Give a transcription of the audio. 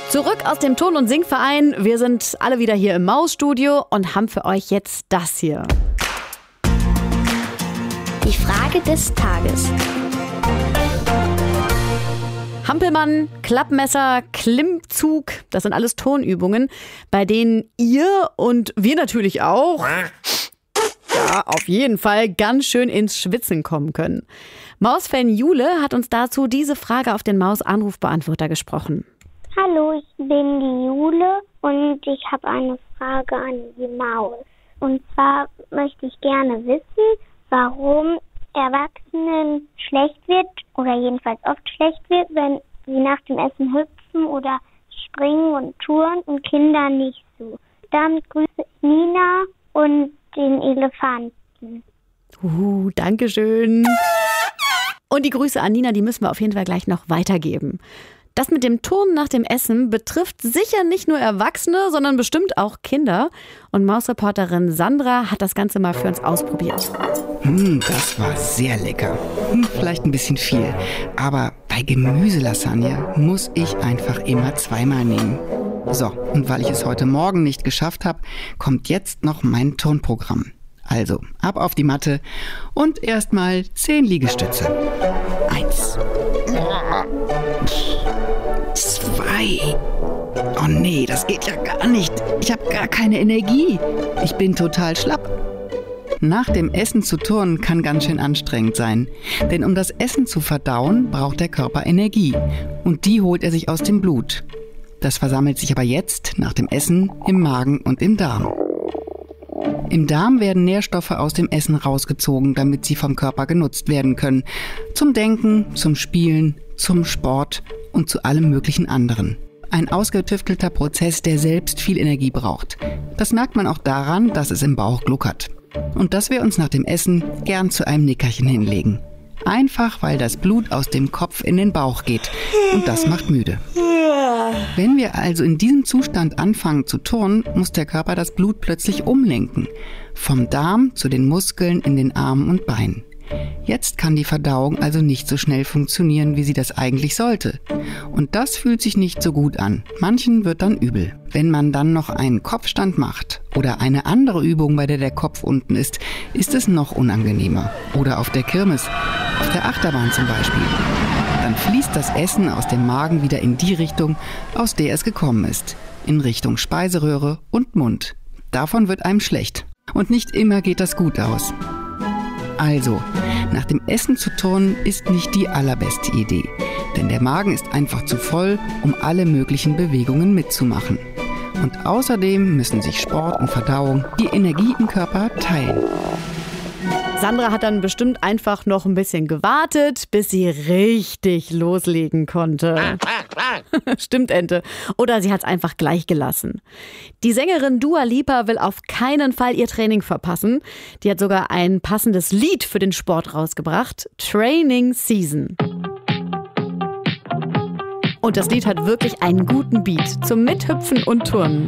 Zurück aus dem Turn- und Singverein. Wir sind alle wieder hier im Mausstudio und haben für euch jetzt das hier. Die Frage des Tages. Hampelmann, Klappmesser, Klimmzug, das sind alles Turnübungen, bei denen ihr und wir natürlich auch, ja, auf jeden Fall ganz schön ins Schwitzen kommen können. Mausfan Jule hat uns dazu diese Frage auf den Maus-Anrufbeantworter gesprochen. Hallo, ich bin die Jule und ich habe eine Frage an die Maus. Und zwar möchte ich gerne wissen, warum Erwachsenen schlecht wird oder jedenfalls oft schlecht wird, wenn sie nach dem Essen hüpfen oder springen und touren und Kinder nicht so. Damit grüße ich Nina und den Elefanten. Danke schön. Und die Grüße an Nina, die müssen wir auf jeden Fall gleich noch weitergeben. Das mit dem Turnen nach dem Essen betrifft sicher nicht nur Erwachsene, sondern bestimmt auch Kinder. Und Mausreporterin Sandra hat das Ganze mal für uns ausprobiert. Das war sehr lecker. Vielleicht ein bisschen viel. Aber bei Gemüselasagne muss ich einfach immer zweimal nehmen. So, und weil ich es heute Morgen nicht geschafft habe, kommt jetzt noch mein Turnprogramm. Also, ab auf die Matte und erstmal 10 Liegestütze. 1. 2. Oh nee, das geht ja gar nicht. Ich habe gar keine Energie. Ich bin total schlapp. Nach dem Essen zu turnen kann ganz schön anstrengend sein. Denn um das Essen zu verdauen, braucht der Körper Energie. Und die holt er sich aus dem Blut. Das versammelt sich aber jetzt, nach dem Essen, im Magen und im Darm. Im Darm werden Nährstoffe aus dem Essen rausgezogen, damit sie vom Körper genutzt werden können. Zum Denken, zum Spielen, zum Sport und zu allem möglichen anderen. Ein ausgetüftelter Prozess, der selbst viel Energie braucht. Das merkt man auch daran, dass es im Bauch gluckert. Und dass wir uns nach dem Essen gern zu einem Nickerchen hinlegen. Einfach, weil das Blut aus dem Kopf in den Bauch geht. Und das macht müde. Wenn wir also in diesem Zustand anfangen zu turnen, muss der Körper das Blut plötzlich umlenken. Vom Darm zu den Muskeln in den Armen und Beinen. Jetzt kann die Verdauung also nicht so schnell funktionieren, wie sie das eigentlich sollte. Und das fühlt sich nicht so gut an. Manchen wird dann übel. Wenn man dann noch einen Kopfstand macht oder eine andere Übung, bei der der Kopf unten ist, ist es noch unangenehmer. Oder auf der Kirmes, auf der Achterbahn zum Beispiel. Dann fließt das Essen aus dem Magen wieder in die Richtung, aus der es gekommen ist. In Richtung Speiseröhre und Mund. Davon wird einem schlecht. Und nicht immer geht das gut aus. Also, nach dem Essen zu turnen ist nicht die allerbeste Idee. Denn der Magen ist einfach zu voll, um alle möglichen Bewegungen mitzumachen. Und außerdem müssen sich Sport und Verdauung die Energie im Körper teilen. Sandra hat dann bestimmt einfach noch ein bisschen gewartet, bis sie richtig loslegen konnte. Stimmt, Ente. Oder sie hat es einfach gleich gelassen. Die Sängerin Dua Lipa will auf keinen Fall ihr Training verpassen. Die hat sogar ein passendes Lied für den Sport rausgebracht. Training Season. Und das Lied hat wirklich einen guten Beat zum Mithüpfen und Turnen.